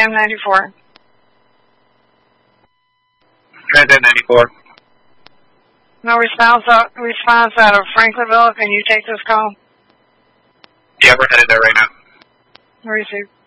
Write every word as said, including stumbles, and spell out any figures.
M ninety-four. Trans M ninety-four. No response out, response out of Franklinville. Can you take this call? Yeah, we're headed there right now. Receive.